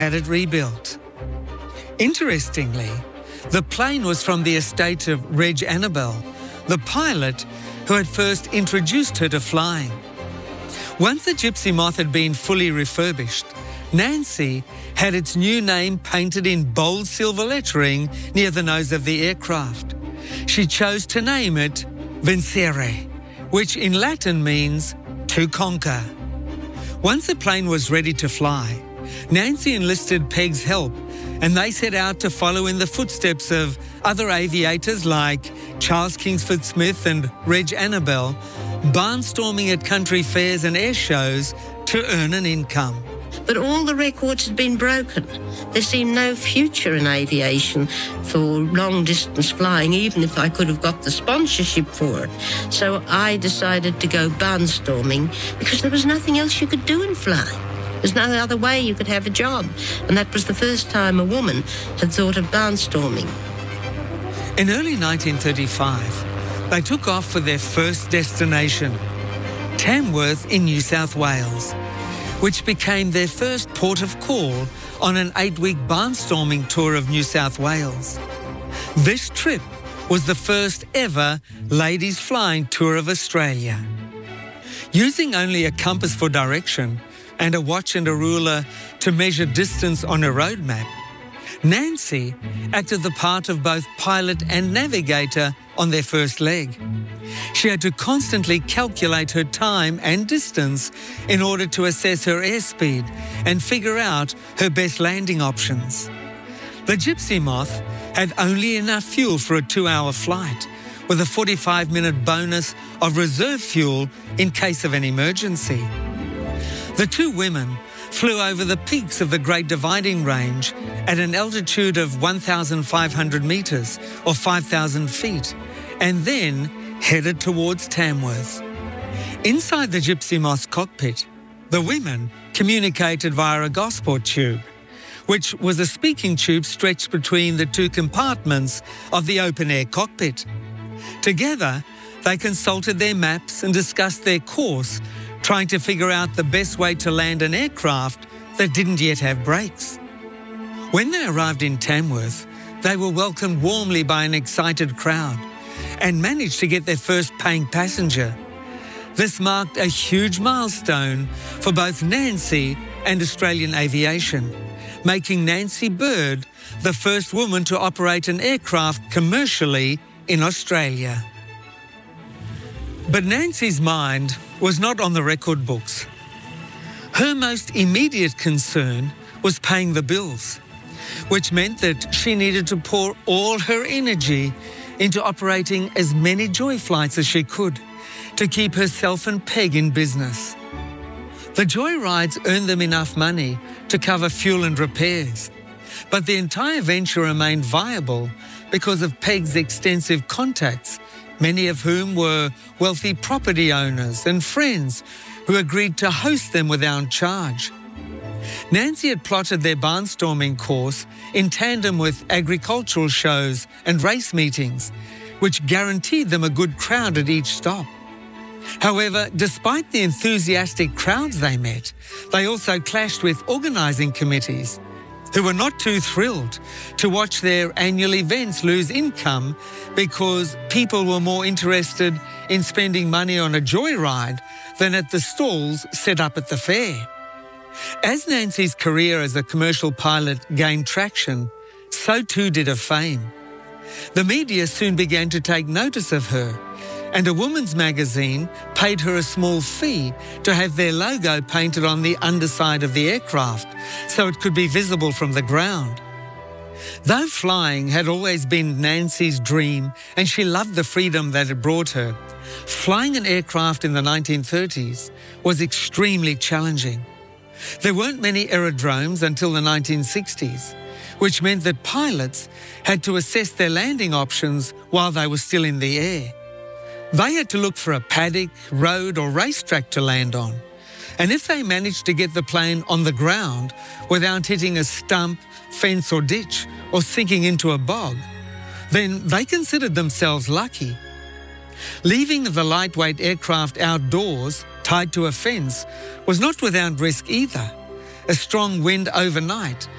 had it rebuilt. Interestingly, the plane was from the estate of Reg Annabel, the pilot who had first introduced her to flying. Once the Gypsy Moth had been fully refurbished, Nancy had its new name painted in bold silver lettering near the nose of the aircraft. She chose to name it Vincere, which in Latin means to conquer. Once the plane was ready to fly, Nancy enlisted Peg's help, and they set out to follow in the footsteps of other aviators like Charles Kingsford Smith and Reg Annabel, barnstorming at country fairs and air shows to earn an income. But all the records had been broken. There seemed no future in aviation for long-distance flying, even if I could have got the sponsorship for it. So I decided to go barnstorming because there was nothing else you could do in flying. There's no other way you could have a job. And that was the first time a woman had thought of barnstorming. In early 1935, they took off for their first destination, Tamworth in New South Wales, which became their first port of call on an 8-week barnstorming tour of New South Wales. This trip was the first ever ladies flying tour of Australia. Using only a compass for direction and a watch and a ruler to measure distance on a road map, Nancy acted the part of both pilot and navigator on their first leg. She had to constantly calculate her time and distance in order to assess her airspeed and figure out her best landing options. The Gypsy Moth had only enough fuel for a 2-hour flight, with a 45-minute bonus of reserve fuel in case of an emergency. The two women flew over the peaks of the Great Dividing Range at an altitude of 1,500 metres or 5,000 feet, and then headed towards Tamworth. Inside the Gypsy Moth's cockpit, the women communicated via a Gosport tube, which was a speaking tube stretched between the two compartments of the open-air cockpit. Together, they consulted their maps and discussed their course, trying to figure out the best way to land an aircraft that didn't yet have brakes. When they arrived in Tamworth, they were welcomed warmly by an excited crowd and managed to get their first paying passenger. This marked a huge milestone for both Nancy and Australian aviation, making Nancy Bird the first woman to operate an aircraft commercially in Australia. But Nancy's mind was not on the record books. Her most immediate concern was paying the bills, which meant that she needed to pour all her energy into operating as many Joy flights as she could to keep herself and Peg in business. The Joy rides earned them enough money to cover fuel and repairs, but the entire venture remained viable because of Peg's extensive contacts, many of whom were wealthy property owners and friends who agreed to host them without charge. Nancy had plotted their barnstorming course in tandem with agricultural shows and race meetings, which guaranteed them a good crowd at each stop. However, despite the enthusiastic crowds they met, they also clashed with organising committees who were not too thrilled to watch their annual events lose income because people were more interested in spending money on a joyride than at the stalls set up at the fair. As Nancy's career as a commercial pilot gained traction, so too did her fame. The media soon began to take notice of her, and a woman's magazine paid her a small fee to have their logo painted on the underside of the aircraft so it could be visible from the ground. Though flying had always been Nancy's dream and she loved the freedom that it brought her, flying an aircraft in the 1930s was extremely challenging. There weren't many aerodromes until the 1960s, which meant that pilots had to assess their landing options while they were still in the air. They had to look for a paddock, road or racetrack to land on. And if they managed to get the plane on the ground without hitting a stump, fence or ditch or sinking into a bog, then they considered themselves lucky. Leaving the lightweight aircraft outdoors, tied to a fence, was not without risk either, A strong wind overnight